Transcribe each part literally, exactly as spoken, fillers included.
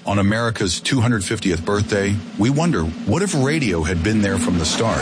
On America's two hundred fiftieth birthday, we wonder, what if radio had been there from the start?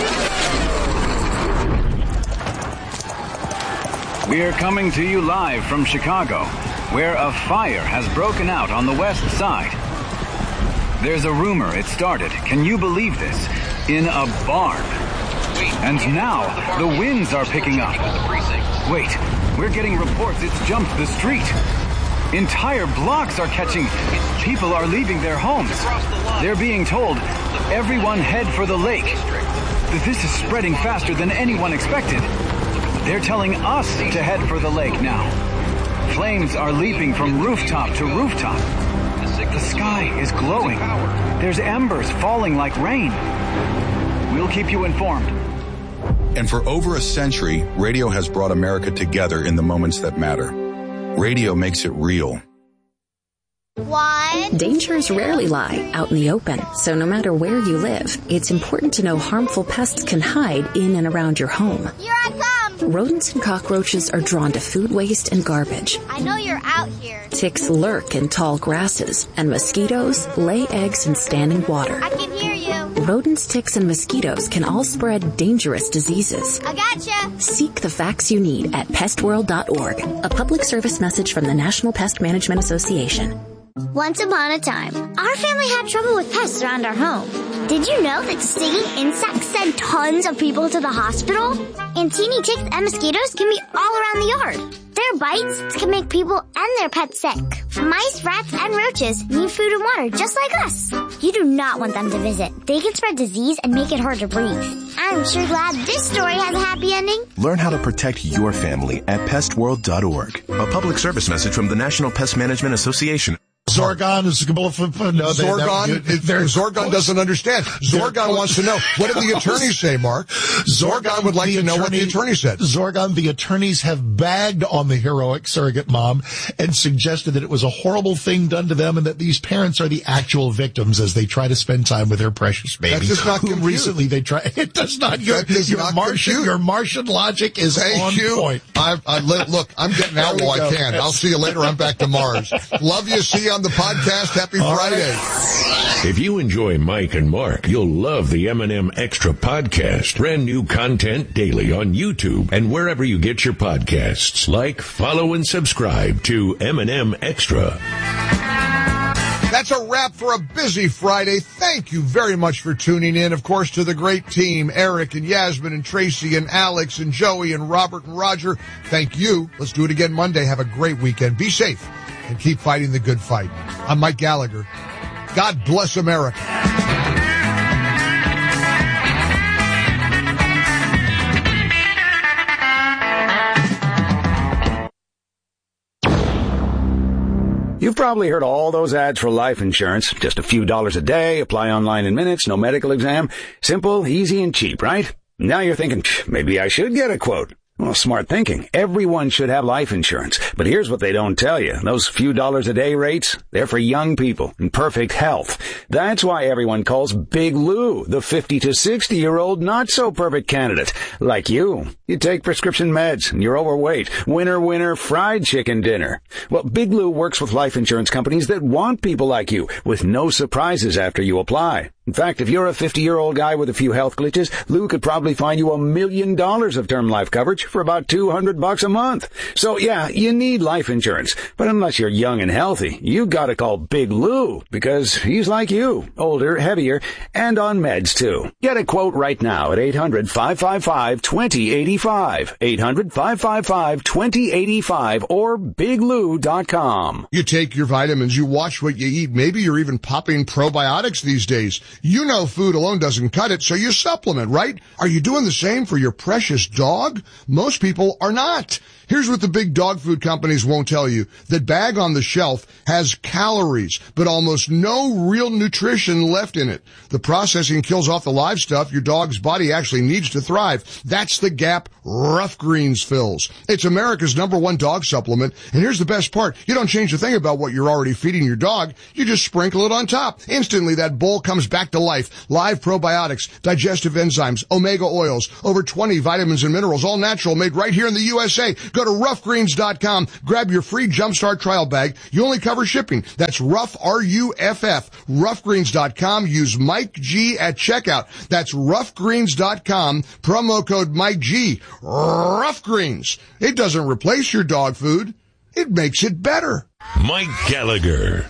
We're coming to you live from Chicago, where a fire has broken out on the west side. There's a rumor it started, can you believe this, in a barn. And now, the winds are picking up. Wait, we're getting reports it's jumped the street. Entire blocks are catching. People are leaving their homes. They're being told, everyone head for the lake. This is spreading faster than anyone expected. They're telling us to head for the lake now. Flames are leaping from rooftop to rooftop. The sky is glowing. There's embers falling like rain. We'll keep you informed. And for over a century, radio has brought America together in the moments that matter. Radio makes it real. One. Dangers rarely lie out in the open, so no matter where you live, it's important to know harmful pests can hide in and around your home. Here I come. Rodents and cockroaches are drawn to food waste and garbage. I know you're out here. Ticks lurk in tall grasses, and mosquitoes lay eggs in standing water. I can hear you. Rodents, ticks, and mosquitoes can all spread dangerous diseases. I gotcha. Seek the facts you need at pest world dot org. A public service message from the National Pest Management Association. Once upon a time, our family had trouble with pests around our home. Did you know that stinging insects send tons of people to the hospital? And teeny ticks and mosquitoes can be all around the yard. Their bites can make people and their pets sick. Mice, rats, and roaches need food and water just like us. You do not want them to visit. They can spread disease and make it hard to breathe. I'm sure glad this story has a happy ending. Learn how to protect your family at pest world dot org. A public service message from the National Pest Management Association. Zorgon is no, Zorgon, Zorgon doesn't understand. Zorgon wants to know, what did the attorneys say, Mark? Zorgon would like to know what the attorney said. Zorgon, the attorneys have bagged on the heroic surrogate mom and suggested that it was a horrible thing done to them and that these parents are the actual victims as they try to spend time with their precious baby. That does not compute. Recently they try, it does not, your, does your, not Martian, your Martian logic is Thank on you. point. I, I, look, I'm getting out while I can. I'll see you later. I'm back to Mars. Love you. See you on the podcast. Happy All Friday. Right. If you enjoy Mike and Mark, you'll love the M and M Extra podcast. Brand new content daily on YouTube and wherever you get your podcasts. Like, follow, and subscribe to M and M Extra. That's a wrap for a busy Friday. Thank you very much for tuning in. Of course, to the great team, Eric and Yasmin and Tracy and Alex and Joey and Robert and Roger. Thank you. Let's do it again Monday. Have a great weekend. Be safe and keep fighting the good fight. I'm Mike Gallagher. God bless America. You've probably heard all those ads for life insurance. Just a few dollars a day, apply online in minutes, no medical exam. Simple, easy, and cheap, right? Now you're thinking, maybe I should get a quote. Well, smart thinking. Everyone should have life insurance. But here's what they don't tell you. Those few dollars a day rates, they're for young people in perfect health. That's why everyone calls Big Lou the fifty to sixty year old not so perfect candidate. Like you. You take prescription meds and you're overweight. Winner, winner, fried chicken dinner. Well, Big Lou works with life insurance companies that want people like you with no surprises after you apply. In fact, if you're a fifty-year-old guy with a few health glitches, Lou could probably find you a million dollars of term life coverage for about two hundred bucks a month. So yeah, you need life insurance. But unless you're young and healthy, you gotta call Big Lou because he's like you, older, heavier, and on meds too. Get a quote right now at eight hundred, five five five, two zero eight five. eight hundred, five five five, two zero eight five or big lou dot com. You take your vitamins, you watch what you eat. Maybe you're even popping probiotics these days. You know food alone doesn't cut it, so you supplement, right? Are you doing the same for your precious dog? Most people are not. Here's what the big dog food companies won't tell you. The bag on the shelf has calories, but almost no real nutrition left in it. The processing kills off the live stuff your dog's body actually needs to thrive. That's the gap Rough Greens fills. It's America's number one dog supplement, and here's the best part. You don't change a thing about what you're already feeding your dog. You just sprinkle it on top. Instantly, that bowl comes back back to life. Live probiotics, digestive enzymes, omega oils, over twenty vitamins and minerals, all natural, made right here in the U S A. Go to rough greens dot com. Grab your free Jumpstart trial bag. You only cover shipping. That's rough, R U F F. rough greens dot com. Use Mike G at checkout. That's rough greens dot com. Promo code Mike G. Rough Greens. It doesn't replace your dog food. It makes it better. Mike Gallagher.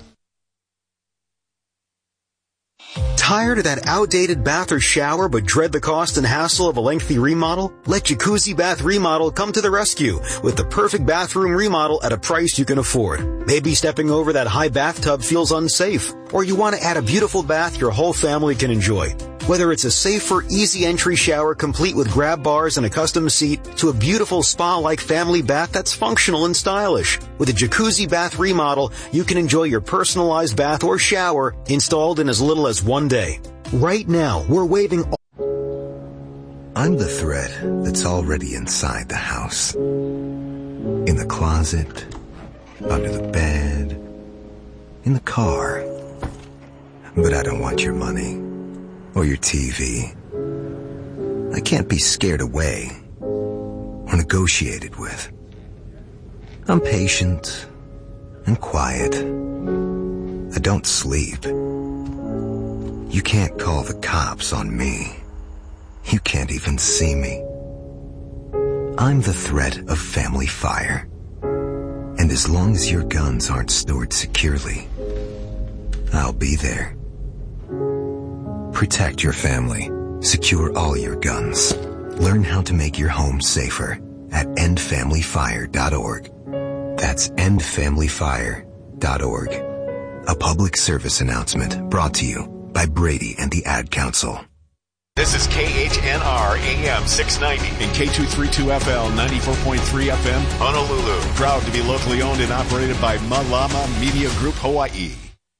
Tired of that outdated bath or shower but dread the cost and hassle of a lengthy remodel? Let Jacuzzi Bath Remodel come to the rescue with the perfect bathroom remodel at a price you can afford. Maybe stepping over that high bathtub feels unsafe, or you want to add a beautiful bath your whole family can enjoy. Whether it's a safer, easy entry shower complete with grab bars and a custom seat to a beautiful spa-like family bath that's functional and stylish. With a Jacuzzi Bath Remodel, you can enjoy your personalized bath or shower installed in as little as one day. Right now, we're waiving all... I'm the thread that's already inside the house. In the closet, under the bed, in the car. But I don't want your money. Or your T V. I can't be scared away or negotiated with. I'm patient and quiet. I don't sleep. You can't call the cops on me. You can't even see me. I'm the threat of family fire. And as long as your guns aren't stored securely, I'll be there. Protect your family. Secure all your guns. Learn how to make your home safer at end family fire dot org. That's end family fire dot org. A public service announcement brought to you by Brady and the Ad Council. This is K H N R A M six ninety and K two thirty-two F L ninety-four point three F M. Honolulu. Proud to be locally owned and operated by Malama Media Group Hawaii.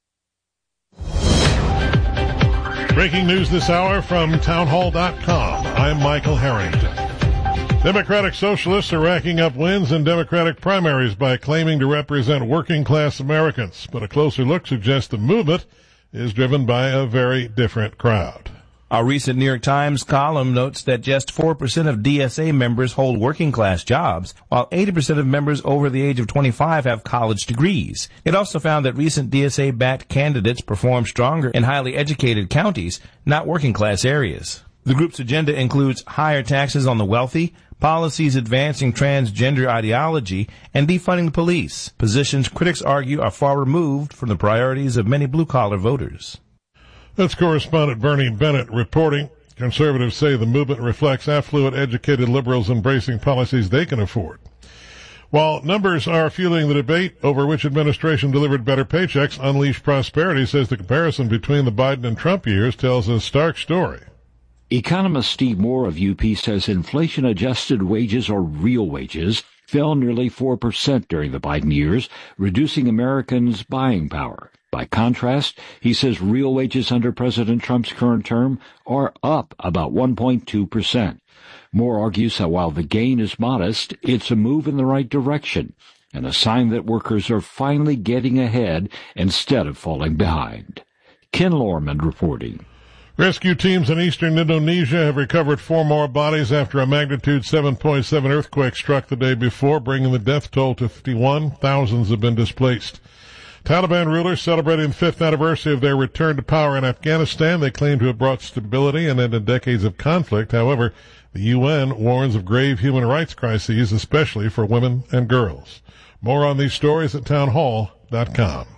Breaking news this hour from townhall dot com. I'm Michael Harrington. Democratic Socialists are racking up wins in Democratic primaries by claiming to represent working-class Americans, but a closer look suggests the movement is driven by a very different crowd. A recent New York Times column notes that just four percent of D S A members hold working-class jobs, while eighty percent of members over the age of twenty-five have college degrees. It also found that recent D S A-backed candidates perform stronger in highly educated counties, not working-class areas. The group's agenda includes higher taxes on the wealthy, policies advancing transgender ideology, and defunding the police, positions critics argue are far removed from the priorities of many blue-collar voters. That's correspondent Bernie Bennett reporting. Conservatives say the movement reflects affluent, educated liberals embracing policies they can afford. While numbers are fueling the debate over which administration delivered better paychecks, Unleash Prosperity says the comparison between the Biden and Trump years tells a stark story. Economist Steve Moore of U P says inflation-adjusted wages, or real wages, fell nearly four percent during the Biden years, reducing Americans' buying power. By contrast, he says real wages under President Trump's current term are up about one point two percent. Moore argues that while the gain is modest, it's a move in the right direction and a sign that workers are finally getting ahead instead of falling behind. Ken Lorman reporting. Rescue teams in eastern Indonesia have recovered four more bodies after a magnitude seven point seven earthquake struck the day before, bringing the death toll to fifty-one. Thousands have been displaced. Taliban rulers celebrating the fifth anniversary of their return to power in Afghanistan. They claim to have brought stability and ended decades of conflict. However, the U N warns of grave human rights crises, especially for women and girls. More on these stories at townhall dot com.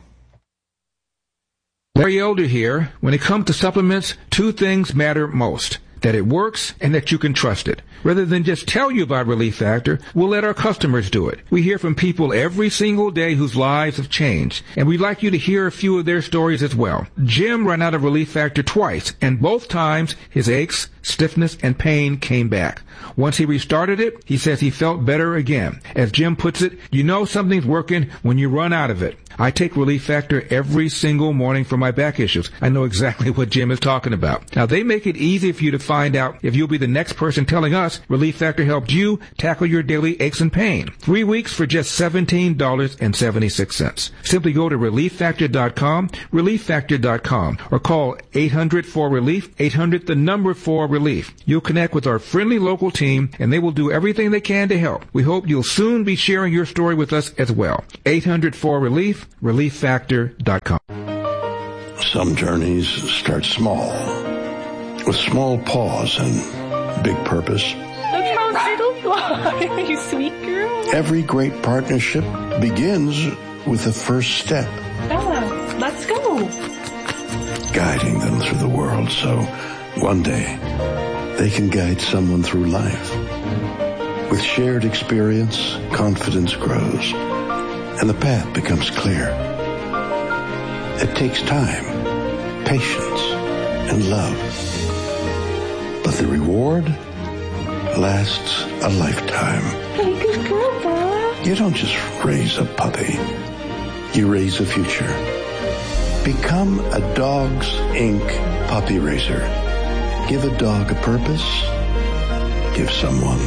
Larry Elder here. When it comes to supplements, two things matter most: that it works and that you can trust it. Rather than just tell you about Relief Factor, we'll let our customers do it. We hear from people every single day whose lives have changed, and we'd like you to hear a few of their stories as well. Jim ran out of Relief Factor twice, and both times his aches, stiffness, and pain came back. Once he restarted it, he says he felt better again. As Jim puts it, you know something's working when you run out of it. I take Relief Factor every single morning for my back issues. I know exactly what Jim is talking about. Now, they make it easy for you to find out if you'll be the next person telling us Relief Factor helped you tackle your daily aches and pain. Three weeks for just seventeen dollars and seventy-six cents. Simply go to relief factor dot com, relief factor dot com, or call eight hundred four relief, eight hundred the number four relief. You'll connect with our friendly local team, and they will do everything they can to help. We hope you'll soon be sharing your story with us as well. eight hundred four relief, relief factor dot com. Some journeys start small, with small pause and big purpose. Look how little fly, you sweet girl. Every great partnership begins with the first step. Bella, let's go. Guiding them through the world so one day they can guide someone through life. With shared experience, confidence grows, and the path becomes clear. It takes time, patience, and love. But the reward lasts a lifetime. Hey, good girl, Bella. You don't just raise a puppy. You raise a future. Become a Dogs Incorporated puppy raiser. Give a dog a purpose. Give someone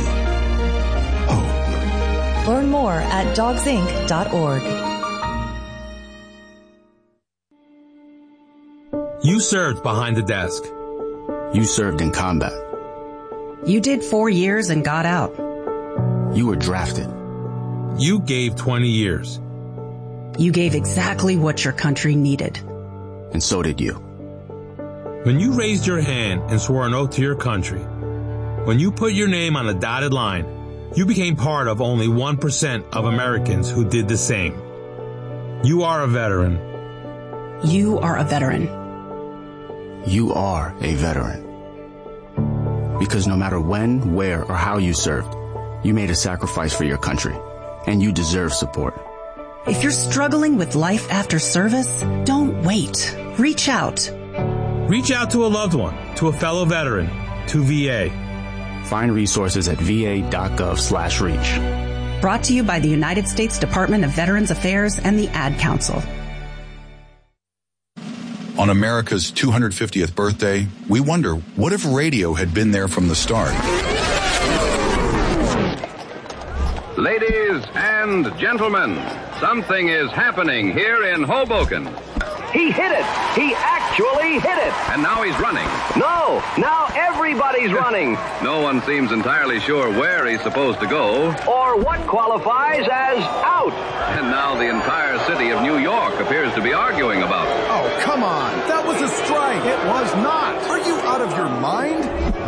hope. Learn more at dogs inc dot org. You served behind the desk. You served in combat. You did four years and got out. You were drafted. You gave twenty years. You gave exactly what your country needed. And so did you. When you raised your hand and swore an oath to your country, when you put your name on a dotted line, you became part of only one percent of Americans who did the same. You are a veteran. You are a veteran. You are a veteran. Because no matter when, where, or how you served, you made a sacrifice for your country, and you deserve support. If you're struggling with life after service, don't wait. Reach out. Reach out to a loved one, to a fellow veteran, to V A. Find resources at v a dot gov slash reach. Brought to you by the United States Department of Veterans Affairs and the Ad Council. On America's two hundred fiftieth birthday, we wonder, what if radio had been there from the start? Ladies and gentlemen, something is happening here in Hoboken. He hit it. He actually hit it. And now he's running. No, now everybody's running. No one seems entirely sure where he's supposed to go. Or what qualifies as out. And now the entire city of New York appears to be arguing about it. Oh, come on. That was a strike. It was not. Are you out of your mind?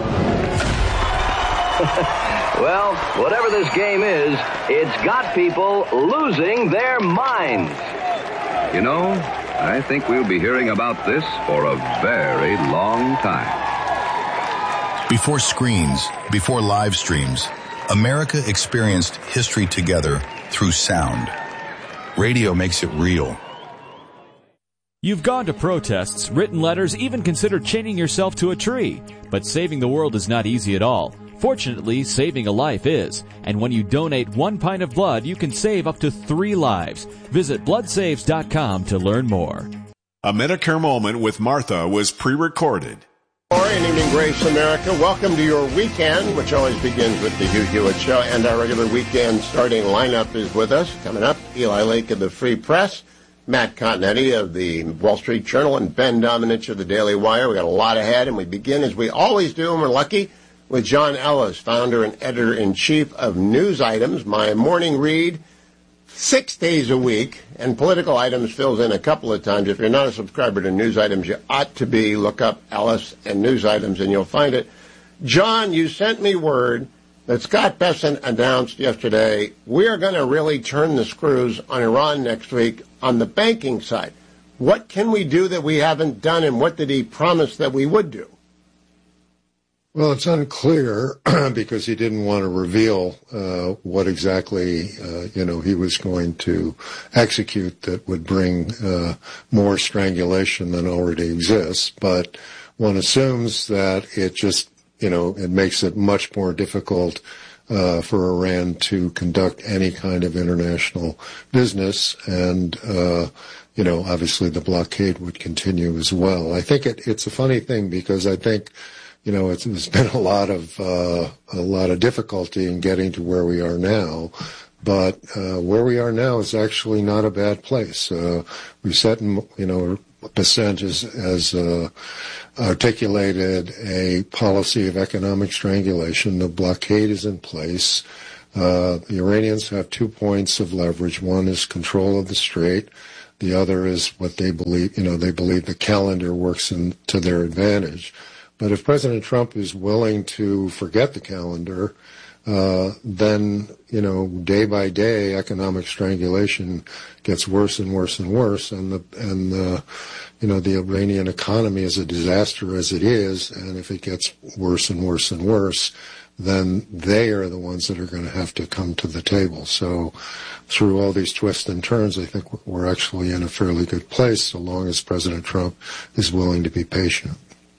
Well, whatever this game is, it's got people losing their minds. You know, I think we'll be hearing about this for a very long time. Before screens, before live streams, America experienced history together through sound. Radio makes it real. You've gone to protests, written letters, even considered chaining yourself to a tree. But saving the world is not easy at all. Fortunately, saving a life is. And when you donate one pint of blood, you can save up to three lives. Visit blood saves dot com to learn more. A Medicare Moment with Martha was pre-recorded. An evening, Grace America. Welcome to your weekend, which always begins with the Hugh Hewitt Show. And our regular weekend starting lineup is with us. Coming up, Eli Lake of the Free Press, Matt Continetti of the Wall Street Journal, and Ben Dominich of the Daily Wire. We got a lot ahead, and we begin, as we always do, and we're lucky, with John Ellis, founder and editor-in-chief of News Items, my morning read, six days a week, and Political Items fills in a couple of times. If you're not a subscriber to News Items, you ought to be. Look up Ellis and News Items, and you'll find it. John, you sent me word that Scott Bessent announced yesterday, we are going to really turn the screws on Iran next week on the banking side. What can we do that we haven't done, and what did he promise that we would do? Well, it's unclear because he didn't want to reveal uh, what exactly, uh, you know, he was going to execute that would bring uh, more strangulation than already exists. But one assumes that it just, you know, it makes it much more difficult uh, for Iran to conduct any kind of international business. And, uh, you know, obviously the blockade would continue as well. I think it, it's a funny thing because I think, you know, it's, there's been a lot of uh, a lot of difficulty in getting to where we are now. But uh, where we are now is actually not a bad place. Uh, we set, you know, Bessent has, has uh, articulated a policy of economic strangulation. The blockade is in place. Uh, the Iranians have two points of leverage. One is control of the strait. The other is what they believe, you know, they believe the calendar works in, to their advantage. But if President Trump is willing to forget the calendar, uh, then, you know, day by day, economic strangulation gets worse and worse and worse. And the, and the, you know, the Iranian economy is a disaster as it is. And if it gets worse and worse and worse, then they are the ones that are going to have to come to the table. So through all these twists and turns, I think we're actually in a fairly good place so long as President Trump is willing to be patient.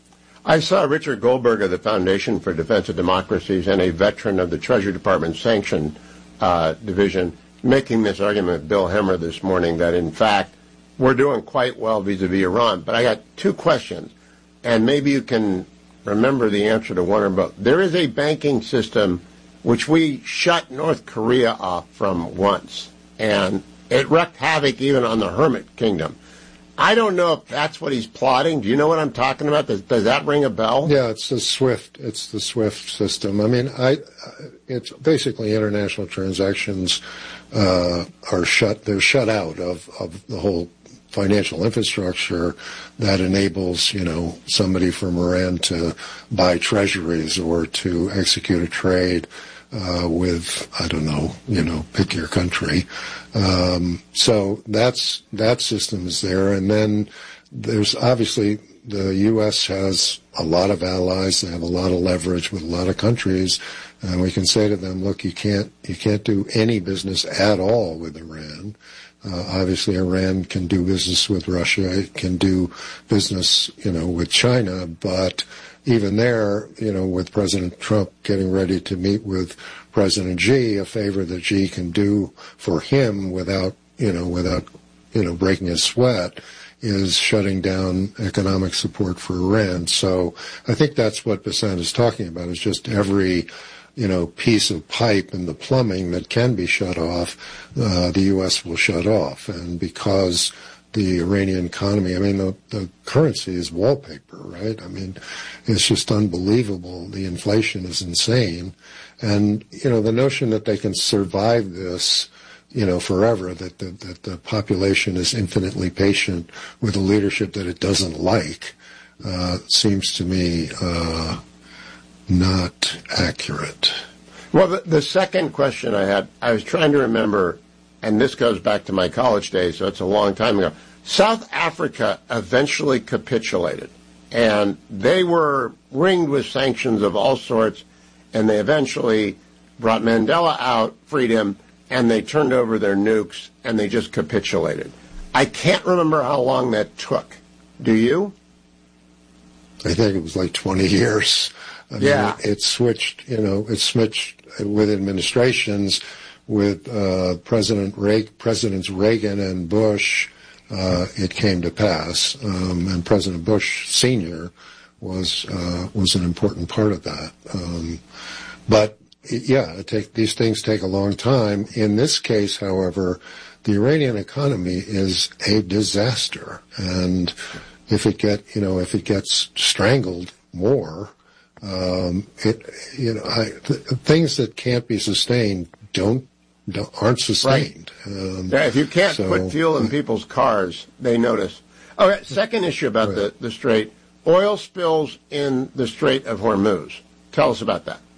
I saw Richard Goldberg of the Foundation for Defense of Democracies and a veteran of the Treasury Department Sanction uh, Division making this argument with Bill Hemmer this morning that, in fact, we're doing quite well vis-a-vis Iran. But I got two questions, and maybe you can remember the answer to one or both. There is a banking system which we shut North Korea off from once, and it wreaked havoc even on the Hermit Kingdom. I don't know if that's what he's plotting. Do you know what I'm talking about? Does, does that ring a bell? Yeah, it's the SWIFT. It's the SWIFT system. I mean, I, it's basically international transactions uh, are shut. They're shut out of, of the whole financial infrastructure that enables, you know, somebody from Iran to buy treasuries or to execute a trade uh, with, I don't know, you know, pick your country. Um, so that's that system is there, and then there's obviously the U S has a lot of allies. They have a lot of leverage with a lot of countries, and we can say to them, look, you can't you can't do any business at all with Iran. Uh, obviously, Iran can do business with Russia. It can do business, you know, with China. But even there, you know, with President Trump getting ready to meet with President Xi, a favor that Xi can do for him without, you know, without, you know, breaking a sweat, is shutting down economic support for Iran. So I think that's what Bessent is talking about, is just every, you know, piece of pipe in the plumbing that can be shut off, uh, the U S will shut off. And because the Iranian economy, I mean, the, the currency is wallpaper, right? I mean, it's just unbelievable. The inflation is insane. And, you know, the notion that they can survive this, you know, forever, that the, that the population is infinitely patient with a leadership that it doesn't like, uh, seems to me, uh, not accurate. Well, the, the second question I had, I was trying to remember, and this goes back to my college days, so it's a long time ago. South Africa eventually capitulated, and they were ringed with sanctions of all sorts, and they eventually brought Mandela out, freed him, and they turned over their nukes, and they just capitulated. I can't remember how long that took. Do you? I think it was like twenty years. I yeah. mean, it switched, you know, it switched with administrations, with uh, President Reagan, Presidents Reagan and Bush. Uh, it came to pass, um, and President Bush Senior was uh, was an important part of that. Um, but yeah, it take, these things take a long time. In this case, however, the Iranian economy is a disaster, and if it get you know if it gets strangled more. Um, it, you know, I, th- things that can't be sustained don't, don't aren't sustained. Right. Um, yeah, if you can't so, put fuel in people's cars, they notice. All right, second issue about right. the, the Strait. Oil spills in the Strait of Hormuz. Tell us about that.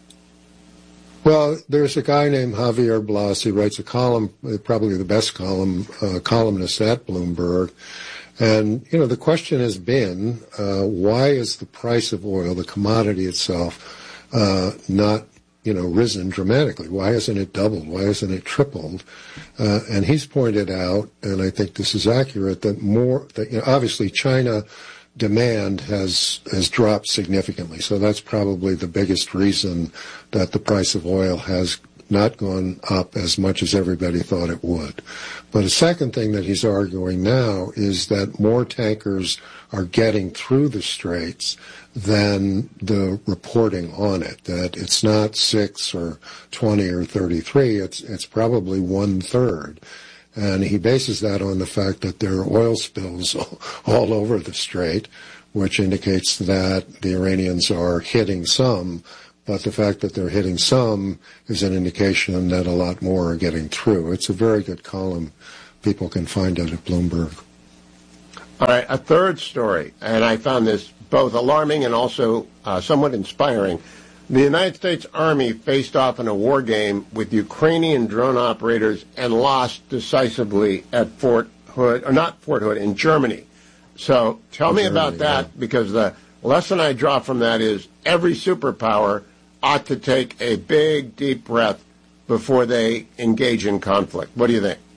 Well, there's a guy named Javier Blas. He writes a column, probably the best column, uh, columnist at Bloomberg. And, you know, the question has been, uh, why is the price of oil, the commodity itself, uh, not, you know, risen dramatically? Why hasn't it doubled? Why hasn't it tripled? Uh, and he's pointed out, and I think this is accurate, that more, that, you know, obviously China demand has, has dropped significantly. So that's probably the biggest reason that the price of oil has, not gone up as much as everybody thought it would. But a second thing that he's arguing now is that more tankers are getting through the straits than the reporting on it, that it's not six or twenty or thirty-three, it's it's probably one-third. And he bases that on the fact that there are oil spills all over the strait, which indicates that the Iranians are hitting some, but the fact that they're hitting some is an indication that a lot more are getting through. It's a very good column. People can find it at Bloomberg. All right, a third story, and I found this both alarming and also uh, somewhat inspiring. The United States Army faced off in a war game with Ukrainian drone operators and lost decisively at Fort Hood, or not Fort Hood, in Germany. So tell me Germany, about that, yeah. because the lesson I draw from that is every superpower ought to take a big, deep breath before they engage in conflict. What do you think?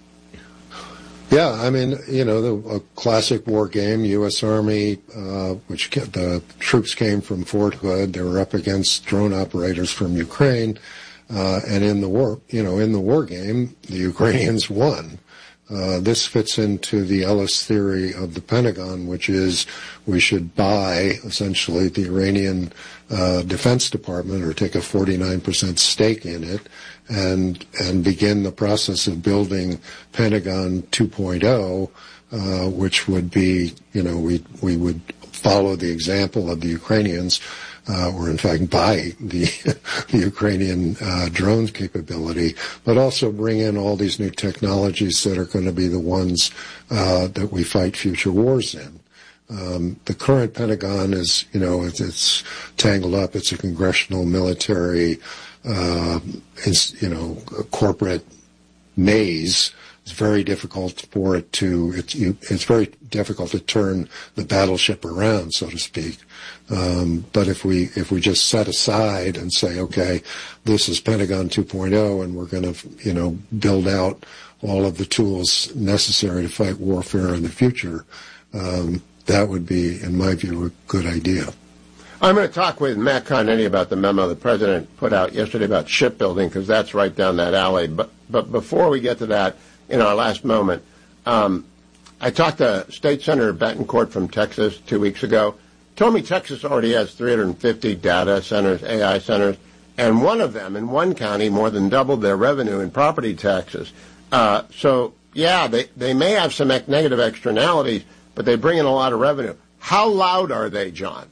Yeah, I mean, you know, the a classic war game, U S. Army, uh, which the troops came from Fort Hood. They were up against drone operators from Ukraine. Uh, and in the war, you know, in the war game, the Ukrainians won. Uh, this fits into the Ellis theory of the Pentagon, which is we should buy, essentially, the Iranian uh, Defense Department or take a forty-nine percent stake in it and and begin the process of building Pentagon two point oh, uh, which would be, you know, we we would follow the example of the Ukrainians, uh, or in fact buy the, the Ukrainian uh, drone capability, but also bring in all these new technologies that are going to be the ones uh, that we fight future wars in. Um, the current Pentagon is, you know, it's, it's tangled up. It's a congressional, military, uh, it's, you know, a corporate maze. It's very difficult for it to, it's, you, it's very difficult to turn the battleship around, so to speak. Um, but if we, if we just set aside and say, okay, this is Pentagon two point oh and we're going to, you know, build out all of the tools necessary to fight warfare in the future, um, that would be, in my view, a good idea. I'm going to talk with Matt Continetti about the memo the president put out yesterday about shipbuilding, because that's right down that alley. But, but before we get to that, in our last moment, um, I talked to State Senator Betancourt from Texas two weeks ago. Told me Texas already has three hundred fifty data centers, A I centers, and one of them in one county more than doubled their revenue in property taxes. Uh, so, yeah, they, they may have some negative externalities, but they bring in a lot of revenue. How loud are they, John?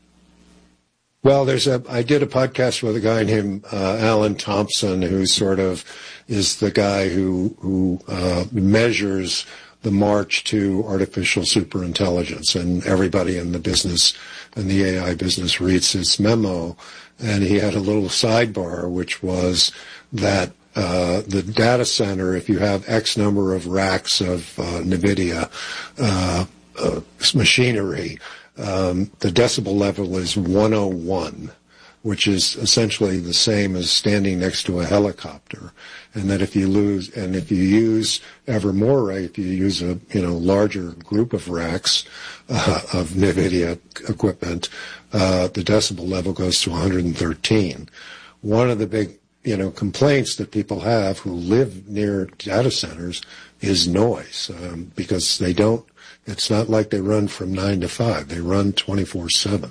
Well, there's a. I did a podcast with a guy named uh, Alan Thompson, who sort of is the guy who who uh, measures the march to artificial superintelligence, and everybody in the business and the A I business reads his memo. And he had a little sidebar, which was that uh, the data center, if you have X number of racks of uh, NVIDIA uh, uh, machinery, Um, the decibel level is one oh one, which is essentially the same as standing next to a helicopter. And that if you lose, and if you use ever more, right, if you use a, you know, larger group of racks uh, of NVIDIA equipment, uh, the decibel level goes to one hundred thirteen. One of the big, you know, complaints that people have who live near data centers is noise, um, because they don't, it's not like they run from nine to five. They run twenty-four seven.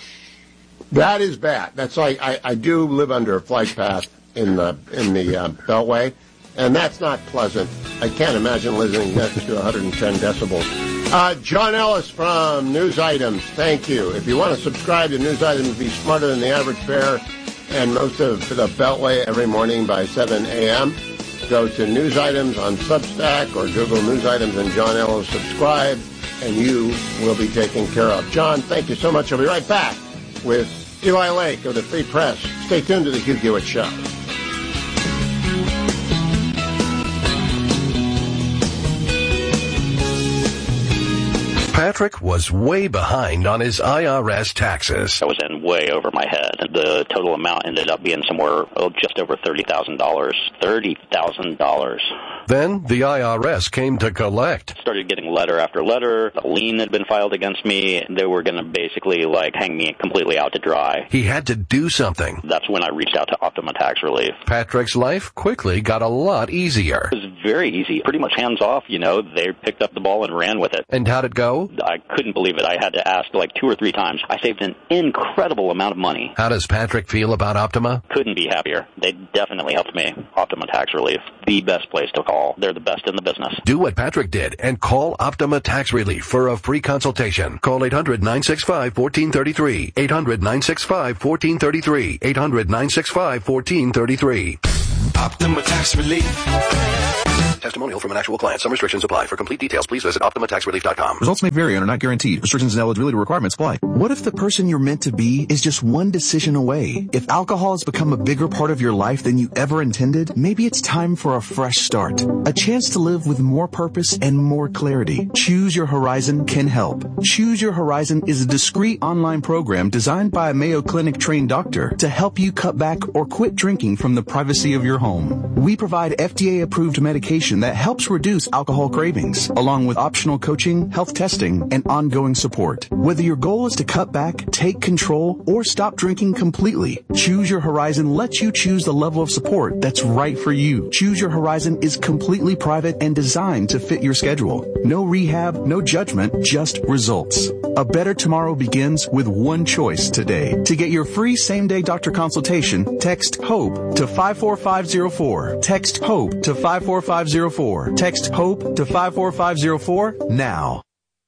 That is bad. That's like, I, I do live under a flight path in the in the uh, Beltway, and that's not pleasant. I can't imagine living next to one hundred ten decibels. Uh, John Ellis from News Items, thank you. If you want to subscribe to News Items, be smarter than the average bear and most of the Beltway every morning by seven a.m., go to News Items on Substack or Google News Items and John Ellis, subscribe, and you will be taken care of. John, thank you so much. I'll be right back with Eli Lake of the Free Press. Stay tuned to the Hugh Hewitt Show. Patrick was way behind on his I R S taxes. I was in way over my head. The total amount ended up being somewhere oh, just over thirty thousand dollars. thirty thousand dollars. Then the I R S came to collect. Started getting letter after letter. A lien had been filed against me. They were going to basically like hang me completely out to dry. He had to do something. That's when I reached out to Optima Tax Relief. Patrick's life quickly got a lot easier. It was very easy. Pretty much hands off, you know. They picked up the ball and ran with it. And how'd it go? I couldn't believe it. I had to ask like two or three times. I saved an incredible amount of money. How does Patrick feel about Optima? Couldn't be happier. They definitely helped me. Optima Tax Relief, the best place to call. They're the best in the business. Do what Patrick did and call Optima Tax Relief for a free consultation. Call eight hundred, nine six five, one four three three. eight hundred, nine six five, one four three three. eight hundred, nine six five, one four three three. Optima Tax Relief. Testimonial from an actual client. Some restrictions apply. For complete details, please visit optima tax relief dot com. Results may vary and are not guaranteed. Restrictions and eligibility requirements apply. What if the person you're meant to be is just one decision away? If alcohol has become a bigger part of your life than you ever intended, maybe it's time for a fresh start. A chance to live with more purpose and more clarity. Choose Your Horizon can help. Choose Your Horizon is a discreet online program designed by a Mayo Clinic trained doctor to help you cut back or quit drinking from the privacy of your home. We provide F D A-approved medication that helps reduce alcohol cravings, along with optional coaching, health testing, and ongoing support. Whether your goal is to cut back, take control, or stop drinking completely, Choose Your Horizon lets you choose the level of support that's right for you. Choose Your Horizon is completely private and designed to fit your schedule. No rehab, no judgment, just results. A better tomorrow begins with one choice today. To get your free same-day doctor consultation, text HOPE to five four five zero four. Text HOPE to five four five zero four. Text HOPE to five four five zero four now.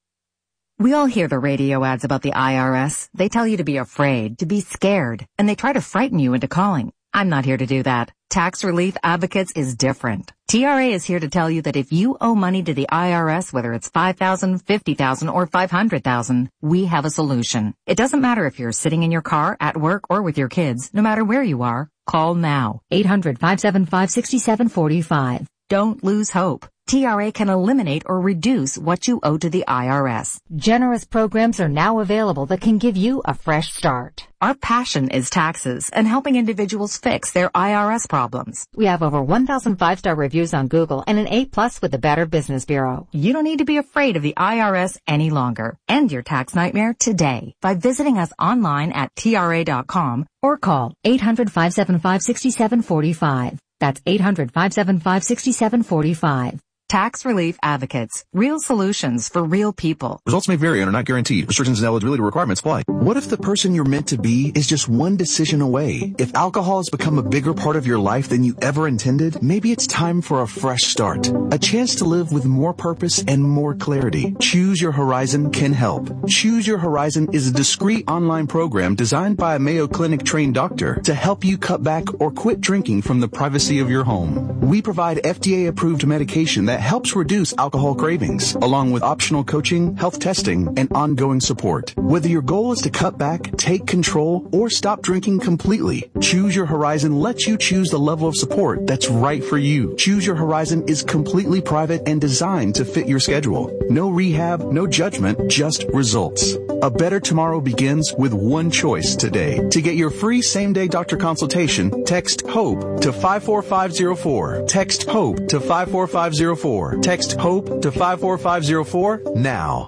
We all hear the radio ads about the I R S. They tell you to be afraid, to be scared, and they try to frighten you into calling. I'm not here to do that. Tax Relief Advocates is different. T R A is here to tell you that if you owe money to the I R S, whether it's five thousand dollars, fifty thousand dollars, or five hundred thousand dollars, we have a solution. It doesn't matter if you're sitting in your car, at work, or with your kids. No matter where you are, call now. eight hundred, five seven five, six seven four five. Don't lose hope. T R A can eliminate or reduce what you owe to the I R S. Generous programs are now available that can give you a fresh start. Our passion is taxes and helping individuals fix their I R S problems. We have over one thousand five-star reviews on Google and an A plus with the Better Business Bureau. You don't need to be afraid of the I R S any longer. End your tax nightmare today by visiting us online at T R A dot com or call eight hundred, five seven five, six seven four five. That's eight hundred, five seven five, six seven four five. Tax Relief Advocates. Real solutions for real people. Results may vary and are not guaranteed. Restrictions and eligibility requirements apply. What if the person you're meant to be is just one decision away? If alcohol has become a bigger part of your life than you ever intended, maybe it's time for a fresh start. A chance to live with more purpose and more clarity. Choose Your Horizon can help. Choose Your Horizon is a discreet online program designed by a Mayo Clinic trained doctor to help you cut back or quit drinking from the privacy of your home. We provide F D A-approved medication that helps reduce alcohol cravings, along with optional coaching, health testing, and ongoing support. Whether your goal is to cut back, take control, or stop drinking completely, Choose Your Horizon lets you choose the level of support that's right for you. Choose Your Horizon is completely private and designed to fit your schedule. No rehab, no judgment, just results. A better tomorrow begins with one choice today. To get your free same-day doctor consultation, text HOPE to five four five zero four. Text HOPE to five four five zero four. Text HOPE to five four five zero four now.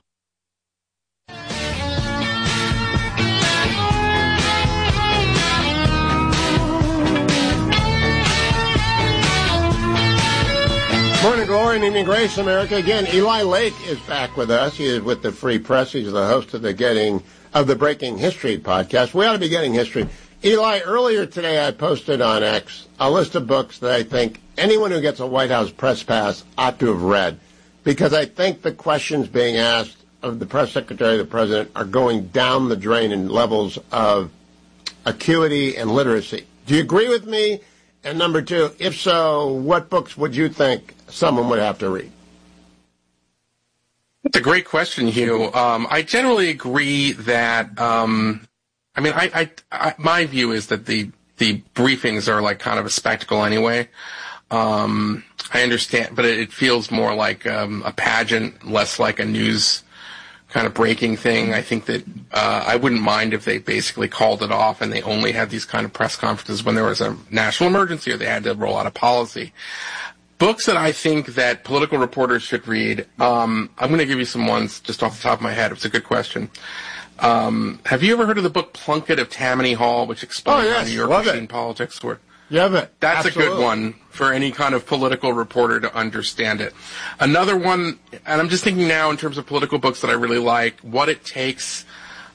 Morning glory and evening grace, America. Again, Eli Lake is back with us. He is with the Free Press. He's the host of the Getting of the Breaking History podcast. We ought to be getting history. Eli, earlier today I posted on X a list of books that I think anyone who gets a White House press pass ought to have read, because I think the questions being asked of the press secretary, the president, are going down the drain in levels of acuity and literacy. Do you agree with me? And number two, if so, what books would you think someone would have to read? That's a great question, Hugh. Um, I generally agree that, um, I mean, I, I, I, my view is that the, the briefings are like kind of a spectacle anyway. Um, I understand, but it, it feels more like um, a pageant, less like a news kind of breaking thing. I think that uh, I wouldn't mind if they basically called it off and they only had these kind of press conferences when there was a national emergency or they had to roll out a policy. Books that I think that political reporters should read, um, I'm going to give you some ones just off the top of my head. It's a good question. Um, have you ever heard of the book Plunkett of Tammany Hall, which explains oh, yes, how New York love machine it. politics work? Yeah, but That's absolutely. a good one for any kind of political reporter to understand it. Another one, and I'm just thinking now in terms of political books that I really like, What It Takes.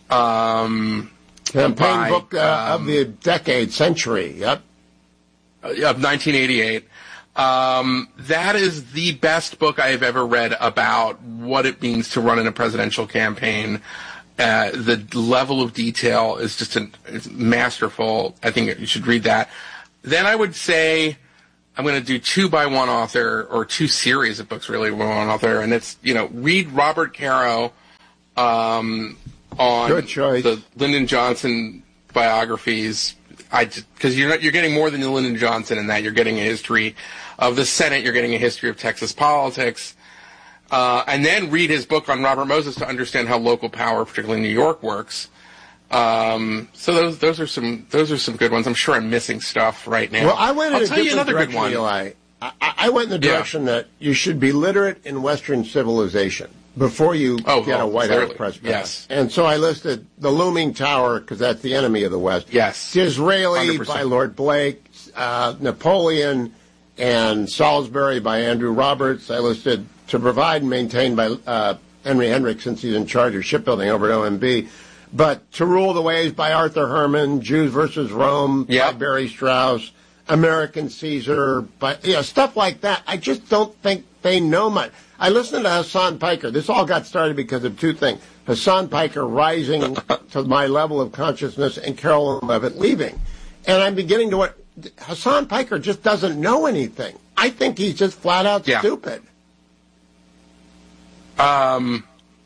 Um, Campaign by, book uh, um, of the decade, century, yep. Of nineteen eighty-eight. Um, that is the best book I have ever read about what it means to run in a presidential campaign. Uh, the level of detail is just an, it's masterful. I think you should read that. Then I would say I'm going to do two by one author, or two series of books really by one author, and it's, you know, read Robert Caro um, on Good choice. the Lyndon Johnson biographies. I because you're not, you're getting more than Lyndon Johnson in that. You're getting a history of the Senate. You're getting a history of Texas politics. Uh, and then read his book on Robert Moses to understand how local power, particularly in New York, works. Um, so those those are some those are some good ones. I'm sure I'm missing stuff right now. Well, I went in I'll a tell different you another direction, good one. Eli. I, I went in the Yeah. direction that you should be literate in Western civilization before you Oh, get oh, a White clearly. House press pass. Yes. And so I listed the Looming Tower, because that's the enemy of the West. Yes. Disraeli one hundred percent. by Lord Blake, uh, Napoleon, and Salisbury by Andrew Roberts. I listed To Provide and Maintain by uh, Henry Hendricks, since he's in charge of shipbuilding over at O M B. But To Rule the Waves by Arthur Herman, Jews versus Rome Yep. by Barry Strauss, American Caesar, but you know, stuff like that. I just don't think they know much. I listened to Hassan Piker. This all got started because of two things. Hassan Piker rising to my level of consciousness and Carolyn Levitt leaving. And I'm beginning to what Hassan Piker just doesn't know anything. I think he's just flat out Yeah. stupid. Um,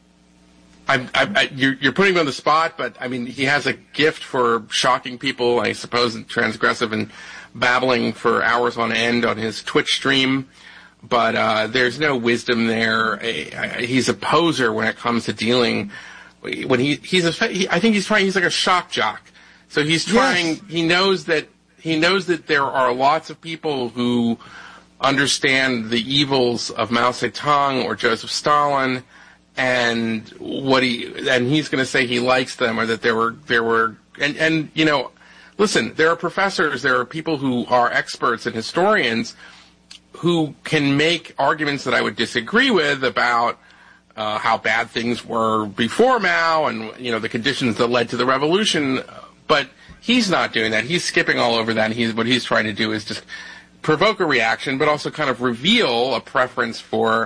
I, I, I, you're, you're putting me on the spot, but I mean, he has a gift for shocking people, I suppose, and transgressive and babbling for hours on end on his Twitch stream. But uh, there's no wisdom there. He's a poser when it comes to dealing. When he he's a, he, I think he's trying. He's like a shock jock. So he's trying. Yes. He knows that he knows that there are lots of people who understand the evils of Mao Zedong or Joseph Stalin, and what he and he's going to say he likes them, or that there were there were and and you know, listen, there are professors, there are people who are experts and historians who can make arguments that I would disagree with about uh, how bad things were before Mao and, you know, the conditions that led to the revolution. But he's not doing that. He's skipping all over that. And he's, what he's trying to do is just provoke a reaction, but also kind of reveal a preference for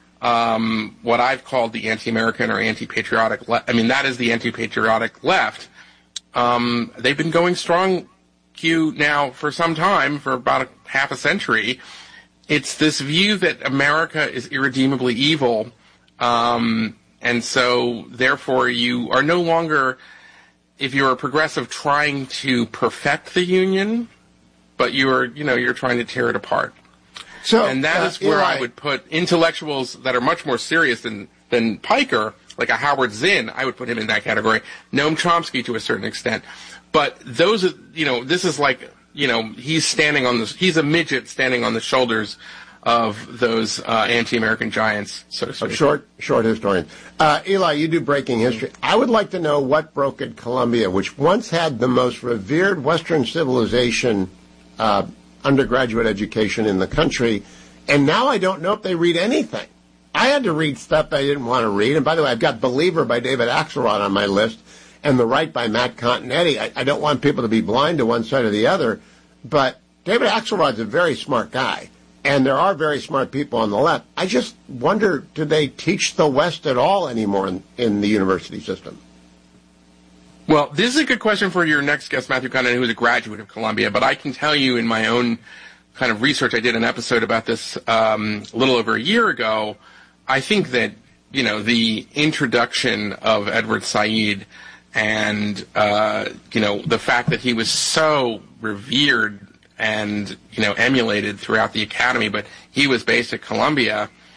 um, what I've called the anti-American or anti-patriotic left. I mean, that is the anti-patriotic left. Um, they've been going strong, Q, now for some time, for about a half a century. It's this view that America is irredeemably evil, um, and so therefore you are no longer, if you're a progressive, trying to perfect the Union, but you're, you know, you're trying to tear it apart. So, and that uh, is where Eli, I would put intellectuals that are much more serious than than Piker, like a Howard Zinn. I would put him in that category. Noam Chomsky to a certain extent, but those, are, you know, this is like. You know, he's standing on the, he's a midget standing on the shoulders of those uh, anti-American giants, so to speak. Short, short historian. Uh, Eli, you do breaking history. I would like to know what broke at Columbia, which once had the most revered Western civilization uh, undergraduate education in the country, and now I don't know if they read anything. I had to read stuff I didn't want to read, and by the way, I've got Believer by David Axelrod on my list, and The Right by Matt Continetti. I, I don't want people to be blind to one side or the other, but David Axelrod's a very smart guy, and there are very smart people on the left. I just wonder, do they teach the West at all anymore in, in the university system? Well, this is a good question for your next guest, Matthew Condon, who is a graduate of Columbia, but I can tell you in my own kind of research, I did an episode about this um, a little over a year ago. I think that, you know, the introduction of Edward Said and, uh, you know, the fact that he was so revered and, you know, emulated throughout the academy, but he was based at Columbia,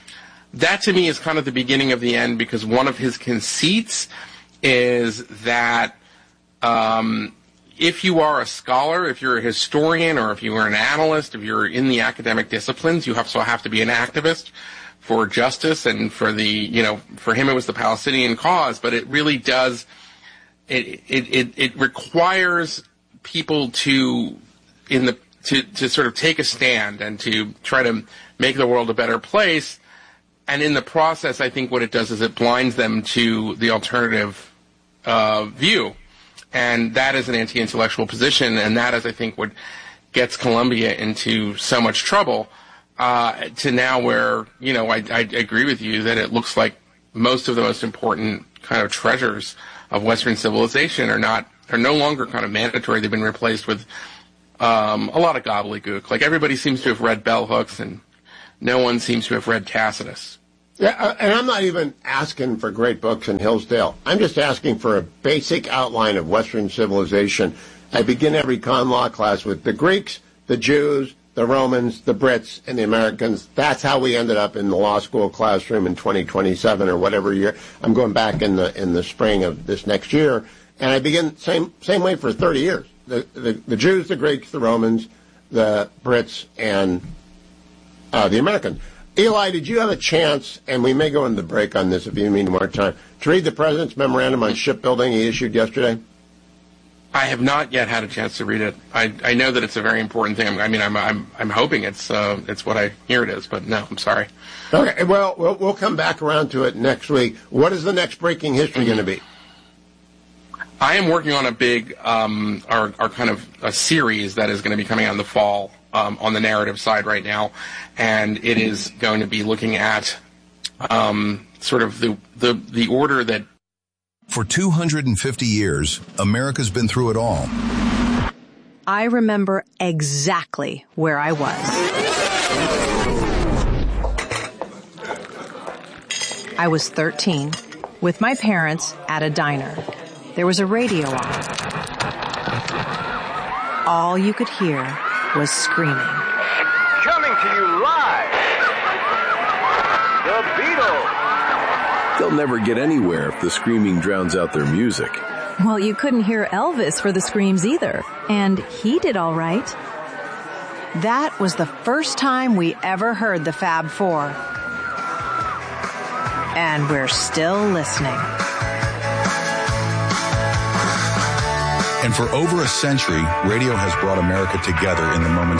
that to me is kind of the beginning of the end, because one of his conceits is that um, if you are a scholar, if you're a historian, or if you are an analyst, if you're in the academic disciplines, you also have to be an activist for justice and for the, you know, for him it was the Palestinian cause, but it really does, it it it, it requires people to in the to to sort of take a stand and to try to make the world a better place. And in the process, I think what it does is it blinds them to the alternative uh, view. And that is an anti-intellectual position, and that is, I think, what gets Columbia into so much trouble, uh, to now where, you know, I, I agree with you that it looks like most of the most important kind of treasures of Western civilization are not, are no longer kind of mandatory. They've been replaced with um, a lot of gobbledygook. Like, everybody seems to have read Bell Hooks, and no one seems to have read Tacitus. Yeah, and I'm not even asking for great books in Hillsdale. I'm just asking for a basic outline of Western civilization. I begin every con law class with the Greeks, the Jews, the Romans, the Brits, and the Americans. That's how we ended up in the law school classroom in twenty twenty-seven or whatever year. I'm going back in the in the spring of this next year, and I begin same same way for thirty years. The the, the Jews, the Greeks, the Romans, the Brits, and uh, the Americans. Eli, did you have a chance, and we may go into the break on this if you need more time, to read the President's memorandum on shipbuilding he issued yesterday? I have not yet had a chance to read it. I, I know that it's a very important thing. I mean, I'm I'm I'm hoping it's uh, it's what I hear it is, but no, I'm sorry. Okay, well, well, we'll come back around to it next week. What is the next breaking history going to be? I am working on a big, um, our, our kind of a series that is going to be coming out in the fall um, on the narrative side right now, and it is going to be looking at um, sort of the, the the order that. For two hundred fifty years, America's been through it all. I remember exactly where I was. I was thirteen, with my parents at a diner. There was a radio on. All you could hear was screaming. Coming to you live, the Beatles. They'll never get anywhere if the screaming drowns out their music. Well, you couldn't hear Elvis for the screams either, and he did all right. That was the first time we ever heard the Fab Four. And we're still listening. And for over a century, radio has brought America together in the moments